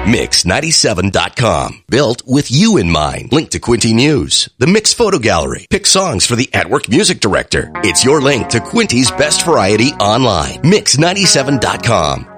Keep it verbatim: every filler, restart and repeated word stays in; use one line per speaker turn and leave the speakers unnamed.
mix ninety-seven dot com. Built with you in mind. Link to Quinty News, the Mix Photo Gallery. Pick songs for the at-work music director. It's your link to Quinty's best variety online. mix ninety-seven dot com.